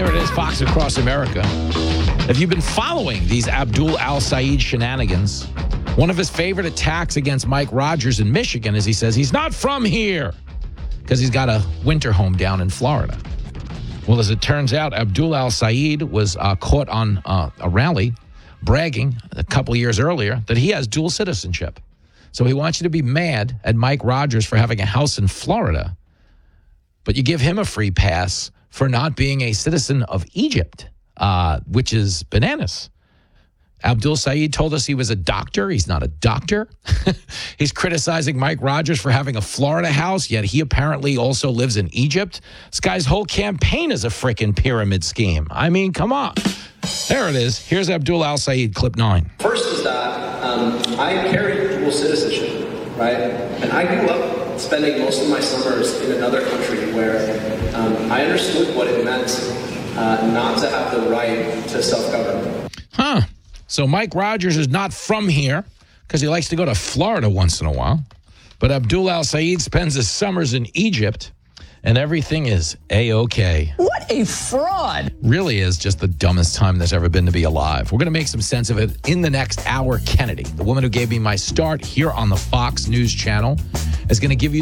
Here it is, Fox Across America. If you've been following these Abdul Al-Saeed shenanigans, one of his favorite attacks against Mike Rogers in Michigan is he says he's not from here because he's got a winter home down in Florida. Well, as it turns out, Abdul Al-Saeed was caught on a rally bragging a couple years earlier that he has dual citizenship. So he wants you to be mad at Mike Rogers for having a house in Florida, but you give him a free pass for not being a citizen of Egypt, which is bananas. Abdul Saeed told us he was a doctor. He's not a doctor. He's criticizing Mike Rogers for having a Florida house, yet he apparently also lives in Egypt. This guy's whole campaign is a freaking pyramid scheme. I mean, come on. There it is. Here's Abdul Al-Saeed, clip 9. First is that I carry dual citizenship, right? And I grew up spending most of my summers in another country where I understood what it meant not to have the right to self-government. Huh. So Mike Rogers is not from here because he likes to go to Florida once in a while. But Abdul Al-Saeed spends his summers in Egypt, and everything is A-OK. What a fraud. Really is just the dumbest time there's ever been to be alive. We're going to make some sense of it in the next hour. Kennedy, the woman who gave me my start here on the Fox News Channel, is going to give you